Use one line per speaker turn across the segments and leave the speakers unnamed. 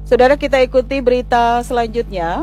Saudara, kita ikuti berita selanjutnya.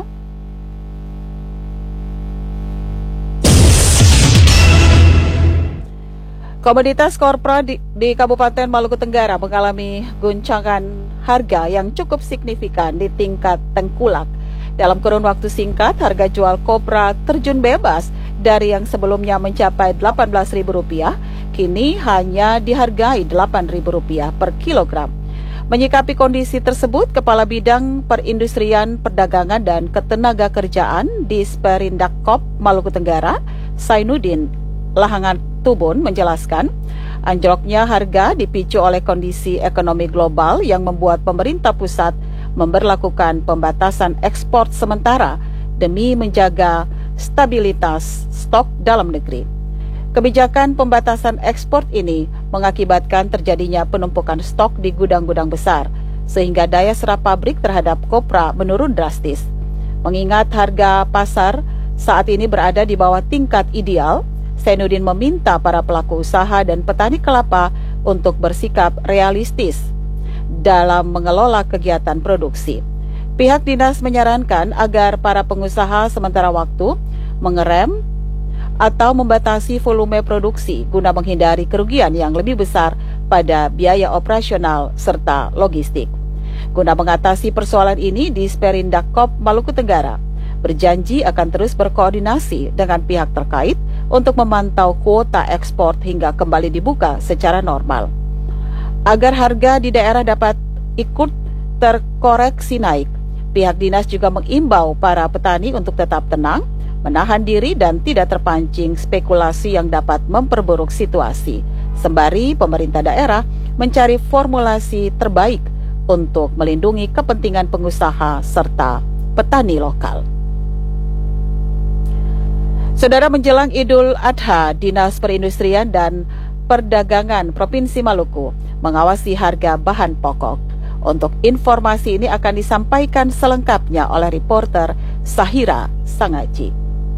Komoditas korpra di Kabupaten Maluku Tenggara mengalami guncangan harga yang cukup signifikan di tingkat tengkulak. Dalam kurun waktu singkat, harga jual kopra terjun bebas dari yang sebelumnya mencapai Rp18.000, kini hanya dihargai Rp8.000 per kilogram. Menyikapi kondisi tersebut, Kepala Bidang Perindustrian, Perdagangan dan Ketenagakerjaan di Sperindak KOP Maluku Tenggara, Sainuddin Lahangan Tubun menjelaskan, anjloknya harga dipicu oleh kondisi ekonomi global yang membuat pemerintah pusat memberlakukan pembatasan ekspor sementara demi menjaga stabilitas stok dalam negeri. Kebijakan pembatasan ekspor ini mengakibatkan terjadinya penumpukan stok di gudang-gudang besar, sehingga daya serap pabrik terhadap kopra menurun drastis. Mengingat harga pasar saat ini berada di bawah tingkat ideal, Sainuddin meminta para pelaku usaha dan petani kelapa untuk bersikap realistis dalam mengelola kegiatan produksi. Pihak dinas menyarankan agar para pengusaha sementara waktu mengerem atau membatasi volume produksi guna menghindari kerugian yang lebih besar pada biaya operasional serta logistik. Guna mengatasi persoalan ini, di Sperindak KOP Maluku Tenggara berjanji akan terus berkoordinasi dengan pihak terkait untuk memantau kuota ekspor hingga kembali dibuka secara normal. Agar harga di daerah dapat ikut terkoreksi naik, pihak dinas juga mengimbau para petani untuk tetap tenang, menahan diri dan tidak terpancing spekulasi yang dapat memperburuk situasi, sembari pemerintah daerah mencari formulasi terbaik untuk melindungi kepentingan pengusaha serta petani lokal. Saudara, menjelang Idul Adha, Dinas Perindustrian dan Perdagangan Provinsi Maluku mengawasi harga bahan pokok. Untuk informasi ini akan disampaikan selengkapnya oleh reporter Sahira Sangaji.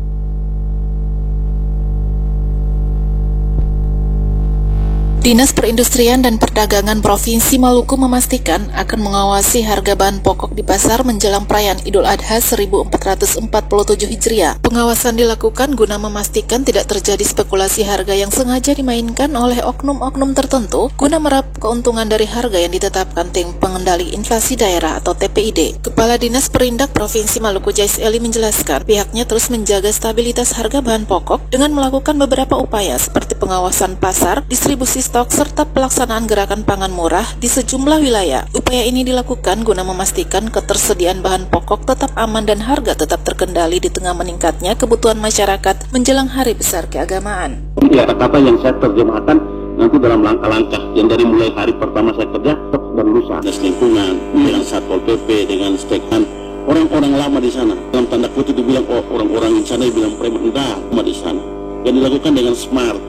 Dinas Perindustrian dan Perdagangan Provinsi Maluku memastikan akan mengawasi harga bahan pokok di pasar menjelang perayaan Idul Adha 1447 Hijriah. Pengawasan dilakukan guna memastikan tidak terjadi spekulasi harga yang sengaja dimainkan oleh oknum-oknum tertentu guna meraup keuntungan dari harga yang ditetapkan Tim Pengendali Inflasi Daerah atau TPID. Kepala Dinas Perindak Provinsi Maluku Jais Eli menjelaskan pihaknya terus menjaga stabilitas harga bahan pokok dengan melakukan beberapa upaya seperti pengawasan pasar, distribusi stok, serta pelaksanaan gerakan pangan murah di sejumlah wilayah. Upaya ini dilakukan guna memastikan ketersediaan bahan pokok tetap aman dan harga tetap terkendali di tengah meningkatnya kebutuhan masyarakat menjelang hari besar keagamaan.
Ya, kata yang saya terjemahkan nanti dalam langkah-langkah yang dari mulai hari pertama saya kerja dan lusa. Dinas lingkungan, dengan Satpol PP, dengan stekan orang-orang lama di sana. Dalam tanda kutip dibilang orang-orang di sana dibilang preman, enggak, lama di sana. Yang dilakukan dengan smart.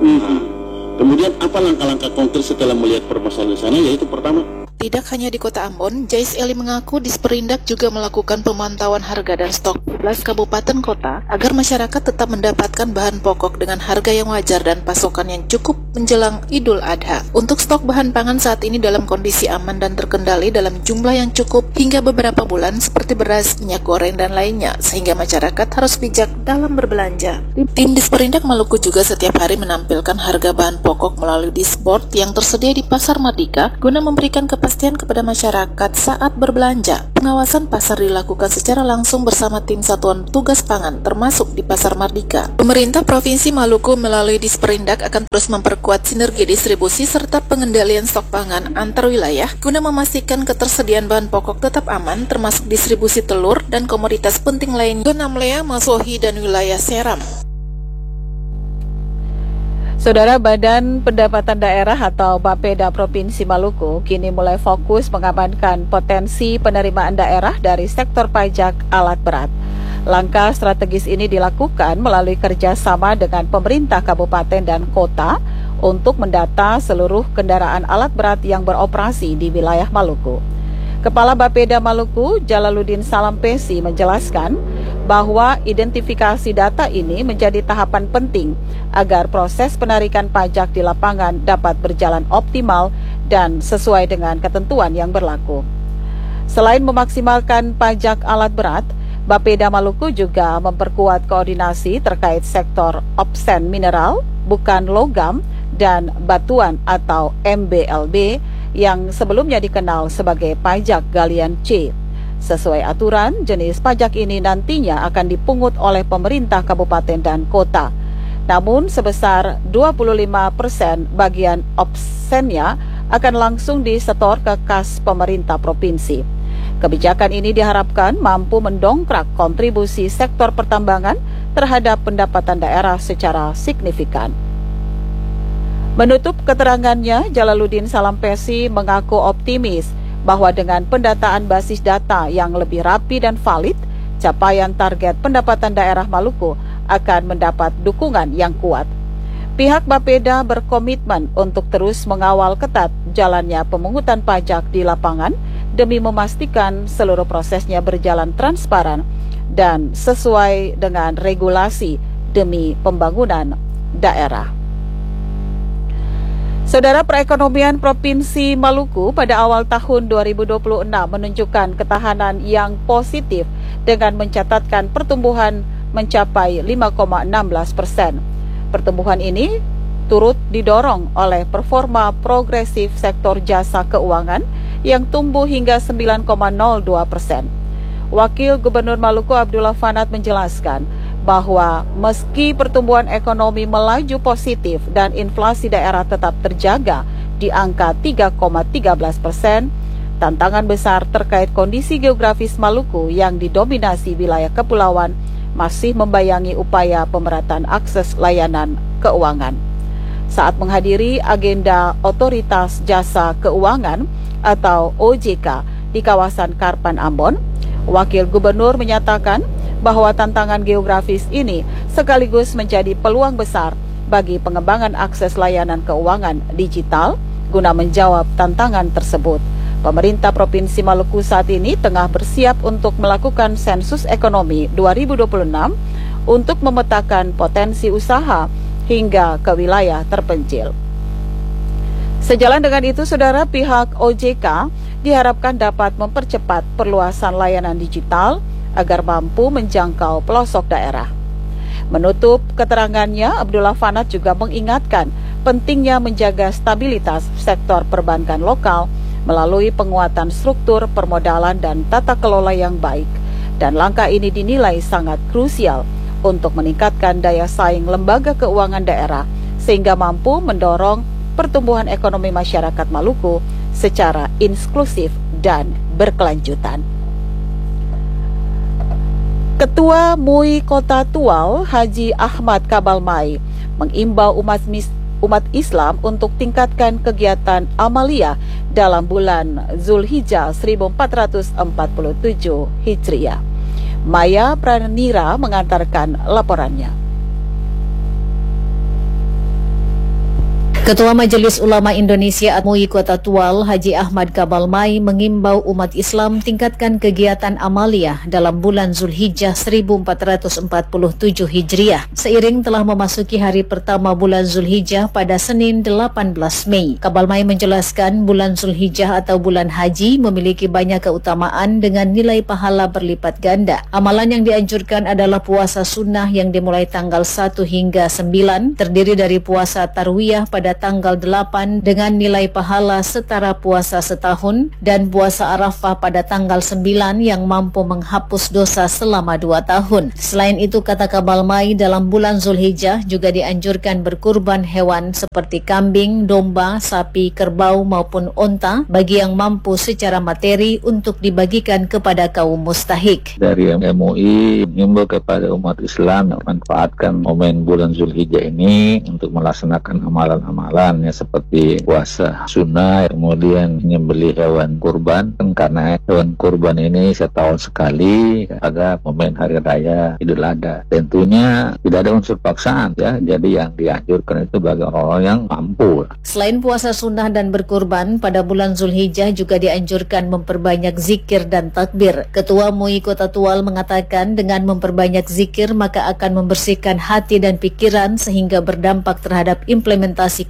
Kemudian apa langkah-langkah konkret setelah melihat permasalahan di sana, yaitu pertama,
tidak hanya di Kota Ambon, Jais Eli mengaku Disperindak juga melakukan pemantauan harga dan stok 11 kabupaten kota agar masyarakat tetap mendapatkan bahan pokok dengan harga yang wajar dan pasokan yang cukup menjelang Idul Adha. Untuk stok bahan pangan saat ini dalam kondisi aman dan terkendali dalam jumlah yang cukup hingga beberapa bulan seperti beras, minyak goreng, dan lainnya, sehingga masyarakat harus bijak dalam berbelanja. Tim Disperindak Maluku juga setiap hari menampilkan harga bahan pokok melalui dashboard yang tersedia di Pasar Mardika guna memberikan kepastian kepada masyarakat saat berbelanja. Pengawasan pasar dilakukan secara langsung bersama tim Satuan Tugas Pangan termasuk di Pasar Mardika. Pemerintah Provinsi Maluku melalui Disperindak akan terus memperkuat sinergi distribusi serta pengendalian stok pangan antar wilayah guna memastikan ketersediaan bahan pokok tetap aman termasuk distribusi telur dan komoditas penting lain zona Mlea, Masohi, dan wilayah Seram.
Saudara, Badan Pendapatan Daerah atau Bapeda Provinsi Maluku kini mulai fokus mengamankan potensi penerimaan daerah dari sektor pajak alat berat. Langkah strategis ini dilakukan melalui kerjasama dengan pemerintah kabupaten dan kota untuk mendata seluruh kendaraan alat berat yang beroperasi di wilayah Maluku. Kepala Bapeda Maluku, Jalaluddin Salampesi, menjelaskan bahwa identifikasi data ini menjadi tahapan penting agar proses penarikan pajak di lapangan dapat berjalan optimal dan sesuai dengan ketentuan yang berlaku. Selain memaksimalkan pajak alat berat, Bapeda Maluku juga memperkuat koordinasi terkait sektor opsen mineral, bukan logam, dan batuan atau MBLB yang sebelumnya dikenal sebagai pajak galian C. Sesuai aturan, jenis pajak ini nantinya akan dipungut oleh pemerintah kabupaten dan kota. Namun sebesar 25% bagian opsennya akan langsung disetor ke kas pemerintah provinsi. Kebijakan ini diharapkan mampu mendongkrak kontribusi sektor pertambangan terhadap pendapatan daerah secara signifikan. Menutup keterangannya, Jalaluddin Salampesi mengaku optimis bahwa dengan pendataan basis data yang lebih rapi dan valid, capaian target pendapatan daerah Maluku akan mendapat dukungan yang kuat. Pihak Bapeda berkomitmen untuk terus mengawal ketat jalannya pemungutan pajak di lapangan demi memastikan seluruh prosesnya berjalan transparan dan sesuai dengan regulasi demi pembangunan daerah. Saudara, perekonomian Provinsi Maluku pada awal tahun 2026 menunjukkan ketahanan yang positif dengan mencatatkan pertumbuhan mencapai 5,16%. Pertumbuhan ini turut didorong oleh performa progresif sektor jasa keuangan yang tumbuh hingga 9,02%. Wakil Gubernur Maluku Abdullah Fanat menjelaskan bahwa meski pertumbuhan ekonomi melaju positif dan inflasi daerah tetap terjaga di angka 3,13%, tantangan besar terkait kondisi geografis Maluku yang didominasi wilayah kepulauan masih membayangi upaya pemerataan akses layanan keuangan. Saat menghadiri agenda Otoritas Jasa Keuangan atau OJK di kawasan Karpan Ambon, Wakil Gubernur menyatakan bahwa tantangan geografis ini sekaligus menjadi peluang besar bagi pengembangan akses layanan keuangan digital guna menjawab tantangan tersebut. Pemerintah Provinsi Maluku saat ini tengah bersiap untuk melakukan sensus ekonomi 2026 untuk memetakan potensi usaha hingga ke wilayah terpencil. Sejalan dengan itu, saudara, pihak OJK diharapkan dapat mempercepat perluasan layanan digital agar mampu menjangkau pelosok daerah. Menutup keterangannya, Abdullah Fanat juga mengingatkan pentingnya menjaga stabilitas sektor perbankan lokal melalui penguatan struktur permodalan dan tata kelola yang baik. Dan langkah ini dinilai sangat krusial untuk meningkatkan daya saing lembaga keuangan daerah sehingga mampu mendorong pertumbuhan ekonomi masyarakat Maluku secara inklusif dan berkelanjutan. Ketua MUI Kota Tual, Haji Ahmad Kabalmai, mengimbau umat Islam untuk tingkatkan kegiatan amalia dalam bulan Zulhijjah 1447 Hijriah. Maya Pranira mengantarkan laporannya.
Ketua Majelis Ulama Indonesia MUI Kota Tual, Haji Ahmad Kabalmai, mengimbau umat Islam tingkatkan kegiatan amalia dalam bulan Zulhijjah 1447 Hijriah, seiring telah memasuki hari pertama bulan Zulhijjah pada Senin 18 Mei. Kabalmai menjelaskan bulan Zulhijjah atau bulan haji memiliki banyak keutamaan dengan nilai pahala berlipat ganda. Amalan yang dianjurkan adalah puasa sunnah yang dimulai tanggal 1 hingga 9, terdiri dari puasa tarwiyah pada tanggal 8 dengan nilai pahala setara puasa setahun, dan puasa Arafah pada tanggal 9 yang mampu menghapus dosa selama 2 tahun. Selain itu, kata Kabalmai, dalam bulan Zulhijjah juga dianjurkan berkurban hewan seperti kambing, domba, sapi, kerbau maupun onta bagi yang mampu secara materi untuk dibagikan kepada kaum mustahik.
Dari MUI mengimbau kepada umat Islam memanfaatkan momen bulan Zulhijjah ini untuk melaksanakan amalan-amalan ya, seperti puasa sunnah, kemudian menyembelih hewan kurban, karena hewan kurban ini setahun sekali pada momen hari raya Idul Adha. Tentunya tidak ada unsur paksaan ya, jadi yang dianjurkan itu bagi orang yang mampu.
Selain puasa sunnah dan berkurban, pada bulan Zulhijjah juga dianjurkan memperbanyak zikir dan takbir. Ketua MUI Kota Tual mengatakan dengan memperbanyak zikir maka akan membersihkan hati dan pikiran sehingga berdampak terhadap implementasi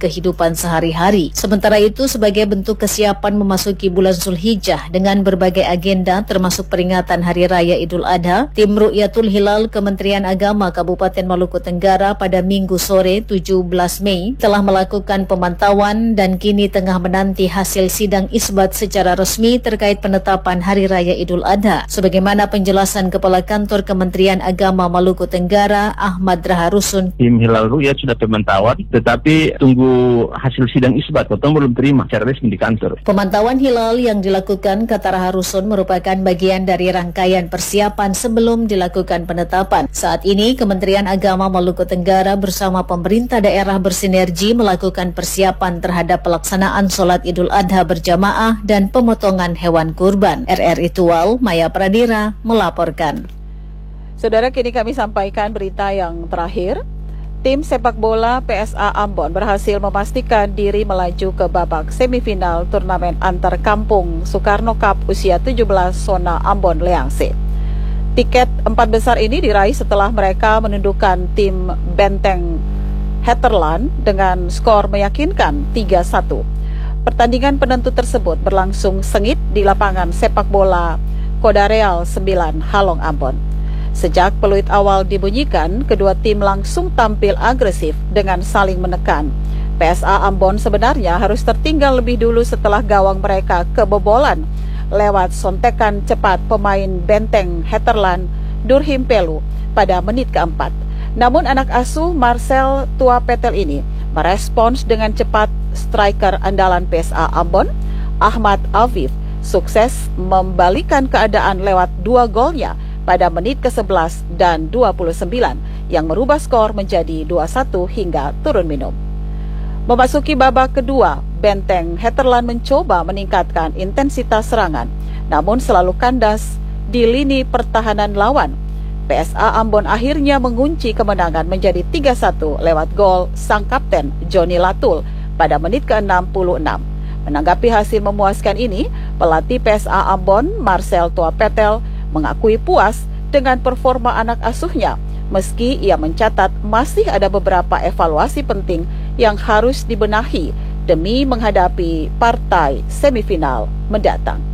kehidupan sehari-hari. Sementara itu, sebagai bentuk kesiapan memasuki bulan Zulhijjah dengan berbagai agenda termasuk peringatan Hari Raya Idul Adha, tim Ru'yatul Hilal Kementerian Agama Kabupaten Maluku Tenggara pada Minggu sore 17 Mei telah melakukan pemantauan dan kini tengah menanti hasil sidang isbat secara resmi terkait penetapan Hari Raya Idul Adha. Sebagaimana penjelasan Kepala Kantor Kementerian Agama Maluku Tenggara, Ahmad Raharusun.
Tim Hilal Ru'yat sudah pemantauan, tetapi tunggu hasil sidang isbat. Potong belum terima secara resmi di kantor.
Pemantauan hilal yang dilakukan, kata Raharusun, merupakan bagian dari rangkaian persiapan sebelum dilakukan penetapan. Saat ini, Kementerian Agama Maluku Tenggara bersama pemerintah daerah bersinergi melakukan persiapan terhadap pelaksanaan sholat Idul Adha berjamaah dan pemotongan hewan kurban. RRI Tual, Maya Pradira melaporkan.
Saudara, kini kami sampaikan berita yang terakhir. Tim sepak bola PSA Ambon berhasil memastikan diri melaju ke babak semifinal turnamen antar kampung Soekarno Cup usia 17 zona Ambon Leangse. Tiket 4 besar ini diraih setelah mereka menundukkan tim Benteng Heterland dengan skor meyakinkan 3-1. Pertandingan penentu tersebut berlangsung sengit di lapangan sepak bola Kodareal 9 Halong Ambon. Sejak peluit awal dibunyikan, kedua tim langsung tampil agresif dengan saling menekan. PSA Ambon sebenarnya harus tertinggal lebih dulu setelah gawang mereka kebobolan lewat sontekan cepat pemain Benteng Heterland Durhim Pelu pada menit keempat. Namun anak asuh Marcel Tuapetel ini merespons dengan cepat. Striker andalan PSA Ambon, Ahmad Afif, sukses membalikan keadaan lewat 2 golnya pada menit ke-11 dan 29 yang merubah skor menjadi 2-1 hingga turun minum. Memasuki babak kedua, Benteng Heterland mencoba meningkatkan intensitas serangan, namun selalu kandas di lini pertahanan lawan. PSA Ambon akhirnya mengunci kemenangan menjadi 3-1 lewat gol sang kapten Johnny Latul pada menit ke-66. Menanggapi hasil memuaskan ini, pelatih PSA Ambon, Marcel Tuapetel, mengakui puas dengan performa anak asuhnya, meski ia mencatat masih ada beberapa evaluasi penting yang harus dibenahi demi menghadapi partai semifinal mendatang.